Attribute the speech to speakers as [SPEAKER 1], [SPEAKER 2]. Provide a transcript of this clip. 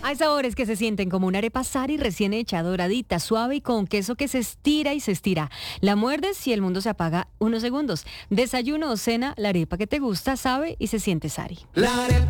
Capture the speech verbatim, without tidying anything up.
[SPEAKER 1] Hay sabores que se sienten como una arepa Sari recién hecha, doradita, suave y con queso que se estira y se estira. La muerdes y el mundo se apaga unos segundos. Desayuno o cena, la arepa que te gusta sabe y se siente Sari.
[SPEAKER 2] La arepa